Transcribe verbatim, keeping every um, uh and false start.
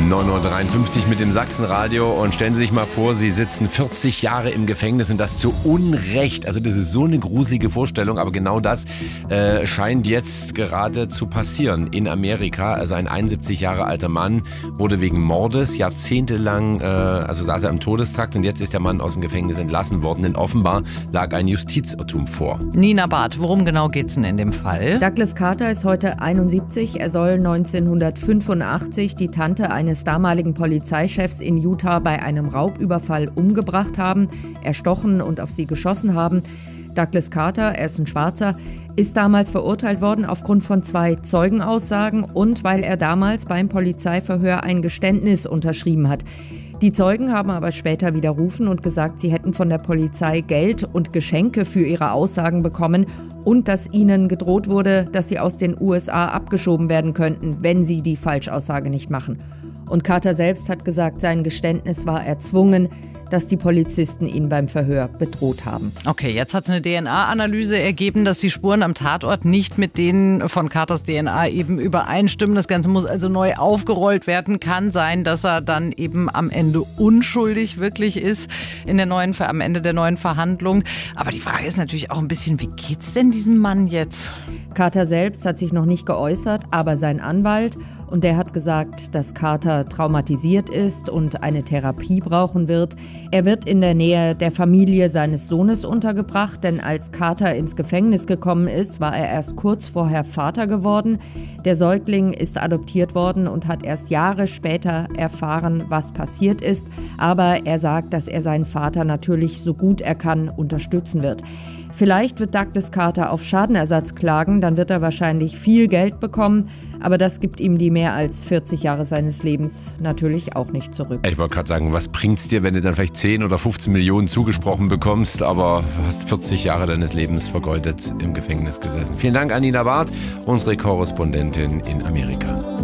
neun Uhr dreiundfünfzig mit dem Sachsenradio und stellen Sie sich mal vor, Sie sitzen vierzig Jahre im Gefängnis und das zu Unrecht. Also das ist so eine gruselige Vorstellung, aber genau das äh, scheint jetzt gerade zu passieren in Amerika. Also ein einundsiebzig Jahre alter Mann wurde wegen Mordes jahrzehntelang, äh, also saß er im Todestrakt und jetzt ist der Mann aus dem Gefängnis entlassen worden, denn offenbar lag ein Justizirrtum vor. Nina Barth, worum genau geht's denn in dem Fall? Douglas Carter ist heute einundsiebzig. Er soll neunzehnhundertfünfundachtzig die Tante eines damaligen Polizeichefs in Utah bei einem Raubüberfall umgebracht haben, erstochen und auf sie geschossen haben. Douglas Carter, er ist ein Schwarzer, ist damals verurteilt worden aufgrund von zwei Zeugenaussagen und weil er damals beim Polizeiverhör ein Geständnis unterschrieben hat. Die Zeugen haben aber später widerrufen und gesagt, sie hätten von der Polizei Geld und Geschenke für ihre Aussagen bekommen und dass ihnen gedroht wurde, dass sie aus den U S A abgeschoben werden könnten, wenn sie die Falschaussage nicht machen. Und Carter selbst hat gesagt, sein Geständnis war erzwungen, dass die Polizisten ihn beim Verhör bedroht haben. Okay, jetzt hat eine D N A-Analyse ergeben, dass die Spuren am Tatort nicht mit denen von Carters D N A eben übereinstimmen. Das Ganze muss also neu aufgerollt werden. Kann sein, dass er dann eben am Ende unschuldig wirklich ist in der neuen, am Ende der neuen Verhandlung. Aber die Frage ist natürlich auch ein bisschen, wie geht's denn diesem Mann jetzt? Carter selbst hat sich noch nicht geäußert, aber sein Anwalt, und der hat gesagt, dass Carter traumatisiert ist und eine Therapie brauchen wird. Er wird in der Nähe der Familie seines Sohnes untergebracht, denn als Carter ins Gefängnis gekommen ist, war er erst kurz vorher Vater geworden. Der Säugling ist adoptiert worden und hat erst Jahre später erfahren, was passiert ist. Aber er sagt, dass er seinen Vater natürlich so gut er kann unterstützen wird. Vielleicht wird Douglas Carter auf Schadenersatz klagen, dann wird er wahrscheinlich viel Geld bekommen, aber das gibt ihm die mehr als vierzig Jahre seines Lebens natürlich auch nicht zurück. Ich wollte gerade sagen, was bringt's dir, wenn du dann vielleicht zehn oder fünfzehn Millionen zugesprochen bekommst, aber hast vierzig Jahre deines Lebens vergeudet im Gefängnis gesessen. Vielen Dank an Nina Barth, unsere Korrespondentin in Amerika.